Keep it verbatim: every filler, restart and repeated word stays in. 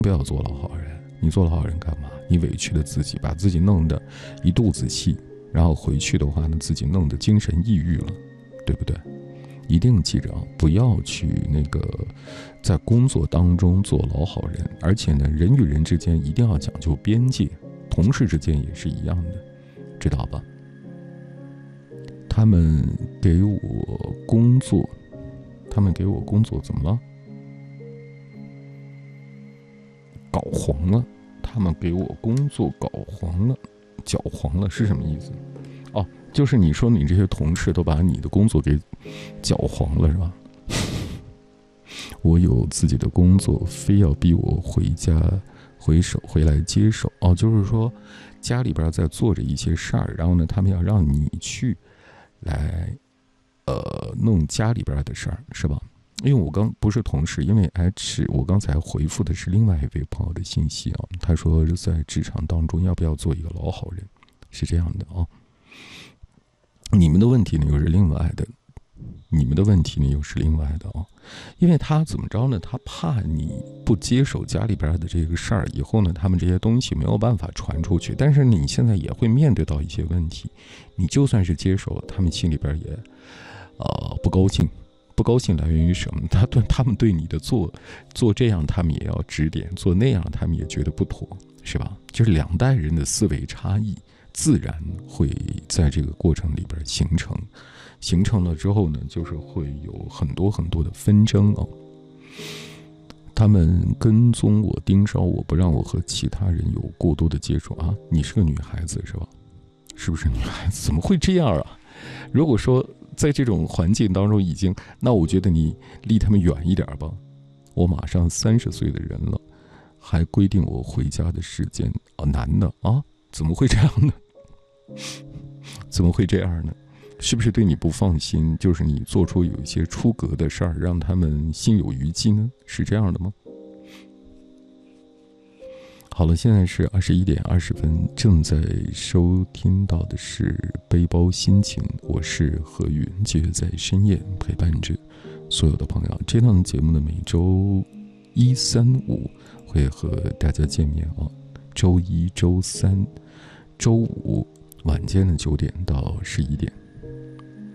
不要做老好人。你做老好人干嘛？你委屈了自己，把自己弄得一肚子气，然后回去的话呢，自己弄得精神抑郁了，对不对？一定记着啊，不要去那个在工作当中做老好人。而且呢，人与人之间一定要讲究边界，同事之间也是一样的，知道吧？他们给我工作，他们给我工作怎么了？搞黄了，他们给我工作搞黄了，搅黄了是什么意思？哦，就是你说你这些同事都把你的工作给搅黄了是吧？我有自己的工作，非要逼我回家回手回来接手。哦，就是说家里边在做着一些事儿，然后呢，他们要让你去来呃弄家里边的事儿，是吧？因为我刚不是同事，因为 H 我刚才回复的是另外一位朋友的信息啊，他说在职场当中要不要做一个老好人，是这样的啊。你们的问题呢又是另外的，你们的问题呢又是另外的啊，因为他怎么着呢？他怕你不接手家里边的这个事儿，以后呢，他们这些东西没有办法传出去。但是你现在也会面对到一些问题，你就算是接手，他们心里边也呃不高兴。不高兴来源于什么？他对他们对你的做做这样，他们也要指点；做那样，他们也觉得不妥，是吧？就是两代人的思维差异，自然会在这个过程里边形成。形成了之后呢，就是会有很多很多的纷争哦。他们跟踪我、盯梢我，不让我和其他人有过多的接触啊！你是个女孩子是吧？是不是女孩子？怎么会这样啊？如果说在这种环境当中已经，那我觉得你离他们远一点吧。我马上三十岁的人了，还规定我回家的时间啊，男的啊，怎么会这样呢？怎么会这样呢？是不是对你不放心？就是你做出有一些出格的事儿，让他们心有余悸呢？是这样的吗？好了，现在是二十一点二十分，正在收听到的是背包心情，我是何云，继续在深夜陪伴着所有的朋友。这档节目呢，每周一、三、五会和大家见面哦。周一、周三、周五晚间的九点到十一点。